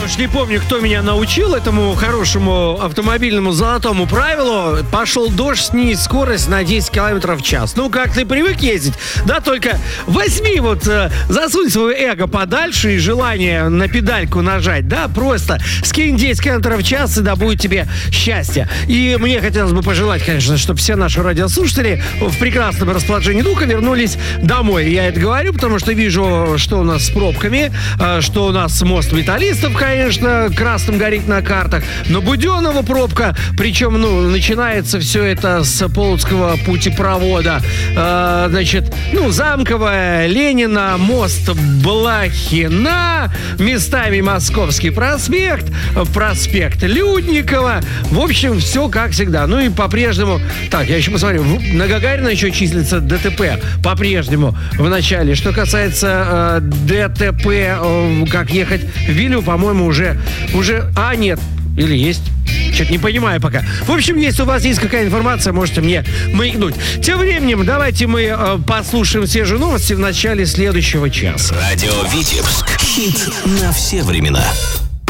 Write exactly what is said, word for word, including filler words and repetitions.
уж не помню, кто меня научил этому хорошему автомобильному золотому правилу. Пошел дождь, снизь скорость на десять километров в час. Ну, как ты привык ездить, да, только возьми вот, э, засунь свое эго подальше и желание на педальку нажать, да, просто скинь десять километров в час, и да будет тебе счастье. И мне хотелось бы пожелать, конечно, чтобы все наши радиослушатели в прекрасном расположении духа вернулись домой. Я это говорю, потому что вижу, что у нас с пробками, э, что у нас мост Металлистов, конечно, красным горит на картах, но Буденова пробка, причем, ну, начинается все это с Полоцкого путепровода, э, значит, ну, Замковая, Ленина, мост Блохина, местами Московский проспект, проспект Людникова, в общем, все как всегда. Ну и по-прежнему, так, я еще посмотрю, на Гагарина еще числится ДТП, по-прежнему в начале. Что касается э, ДТП, э, как ехать в Вилю, по-моему, уже, уже... А, нет. Или есть? Что-то не понимаю пока. В общем, если у вас есть какая информация, можете мне маякнуть. Тем временем, давайте мы э, послушаем свежие новости в начале следующего часа. Радио Витебск. Хит на все времена.